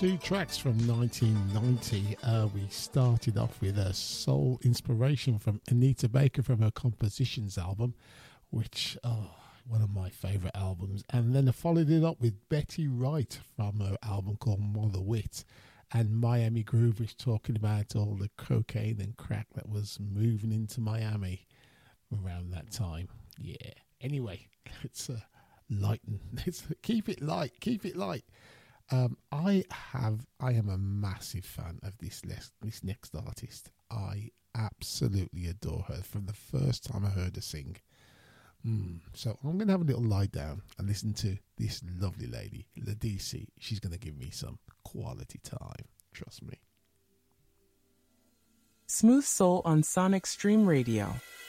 two tracks from 1990. We started off with a soul inspiration from Anita Baker from her Compositions album, which, one of my favourite albums. And then I followed it up with Betty Wright from her album called Mother Wit. And Miami Groove was talking about all the cocaine and crack that was moving into Miami around that time. Yeah. Anyway, let's lighten. Let's keep it light. Keep it light. I am a massive fan of this next artist. I absolutely adore her from the first time I heard her sing. So I'm going to have a little lie down and listen to this lovely lady, Ladisi. She's going to give me some quality time. Trust me. Smooth Soul on Sonic Stream Radio.